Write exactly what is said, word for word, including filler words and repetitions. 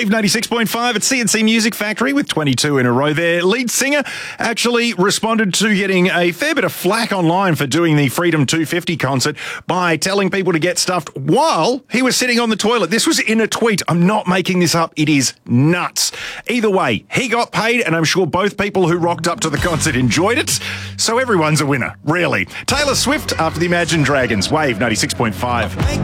Wave ninety-six point five at C and C Music Factory with twenty-two in a row there. Lead singer actually responded to getting a fair bit of flack online for doing the Freedom two fifty concert by telling people to get stuffed while he was sitting on the toilet. This was in a tweet. I'm not making this up. It is nuts. Either way, he got paid, and I'm sure both people who rocked up to the concert enjoyed it. So everyone's a winner, really. Taylor Swift after the Imagine Dragons. Wave ninety-six point five.